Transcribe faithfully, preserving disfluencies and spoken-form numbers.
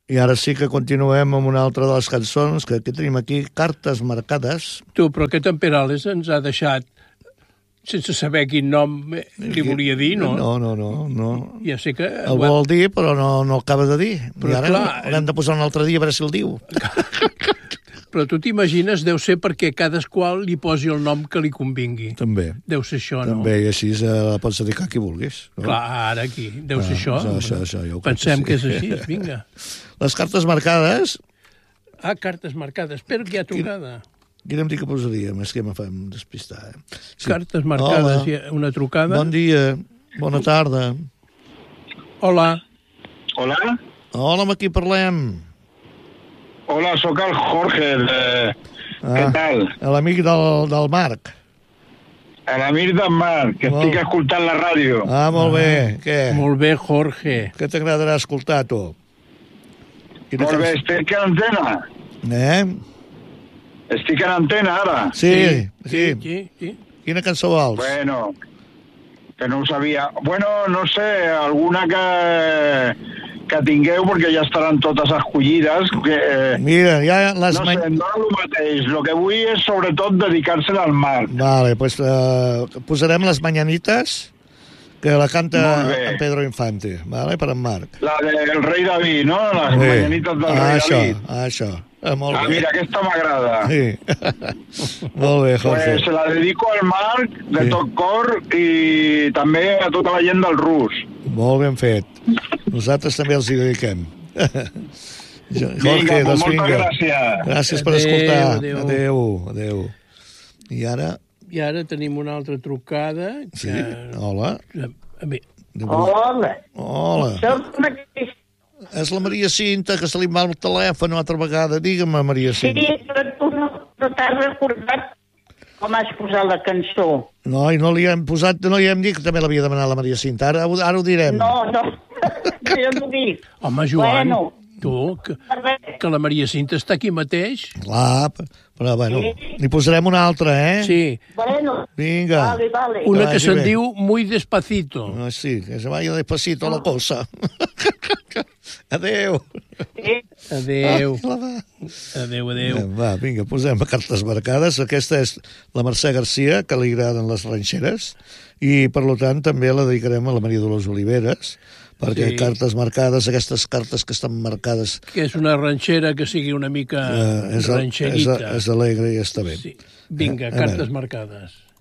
I ara sí que continuem amb una altra de les cançons, que aquí tenim aquí, Cartes marcades. Tu, però aquest en Perales ens ha deixat sense saber quin nom li volia dir, no? No, no, no. no. Ja sé que... El vol dir, però no, no el acaba de dir. Però I ara clar, l'hem de posar un altre dia a veure si el diu. Però tu t'imagines, deu ser perquè cadasqual li posi el nom que li convingui. També. Deu ser això, no? També, i així eh, pots dedicar a qui vulguis. No? Clar, ara aquí. Deu ah, ser això. això, això, això jo Pensem que, que, sí. que és així, vinga. Les cartes marcades... Ah, cartes marcades. Espero que hi ha trucada. Quin em dic que posaríem? És que me fem despistar. Eh? Sí. Cartes marcades, hi ha una trucada. Bon dia, bona tarda. Hola. Hola. Hola, amb qui parlem? Hola, sóc el Jorge. De... Ah, Què tal? L'amic del, del Marc. L'amic del Marc, que molt... estic escoltant la ràdio. Ah, molt bé. Ah, Què? Molt bé, Jorge. Què t'agradarà escoltar, tu? Quina molt bé, estic en antena. Eh? Estic en antena, ara. Sí, sí. sí. sí, sí. Quina cançó vols? Bueno, que no ho sabia. Bueno, no sé, alguna que... que tingueu, perquè ja estaran totes escollides. Que, eh, Mira, ja les... No sé, em dona el mateix. El que vull és, sobretot, dedicar-se al Marc. Vale, pues uh, posarem les Mañanites, que la canta en Pedro Infante, vale, per en Marc. La del rei David, no? Les sí. Mañanites del ah, rei això, David. Ah, això, ah, molt ah, bé. Mira, aquesta m'agrada. Sí. Molt bé, Jorge. Pues se la dedico al Marc, de sí. tot cor, i també a tota la gent del Rus. Molt ben fet. Nosaltres també els hi dediquem. Jorge, vinga, doncs moltes vinga. gràcies. Gràcies per adeu, escoltar. Adéu. adéu, adéu. I ara... I ara tenim una altra trucada. Que... Sí, hola. A mi... Hola. Hola. Soc Maria... És la Maria Cinta, que se li va el telèfon una altra vegada. Digue'm, Maria Cinta. Sí, però tu no, no t'has recordat com has posat la cançó. No, i no li hem posat, no li hem dit que també l'havia demanat la Maria Cinta. Ara, ara ho direm. No, no, jo no dic. Home, Joan, bueno, tu, que, que la Maria Cinta està aquí mateix. Clar, però bueno, sí. Li posarem una altra, eh? Sí. Bueno, vinga. Vale, vale. Una que, que se'n diu Muy Despacito. No, sí, que se vaya despacito no. La cosa. Adéu. Sí. Adéu. Ah, adéu, adéu. Ja, va, vinga, posem cartes marcades. Aquesta és la Mercè Garcia, que li agraden les ranxeres, i, per tant, també la dedicarem a la Maria Dolors Oliveres, perquè sí. Cartes marcades, aquestes cartes que estan marcades... Que és una ranxera que sigui una mica uh, és, ranxerita. És, és alegre i està bé. Sí. Vinga, eh, cartes marcades.